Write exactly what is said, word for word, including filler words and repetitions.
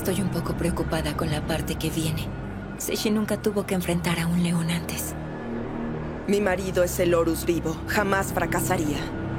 Estoy un poco preocupada con la parte que viene. Cixi nunca tuvo que enfrentar a un león antes. Mi marido es el Horus vivo. Jamás fracasaría.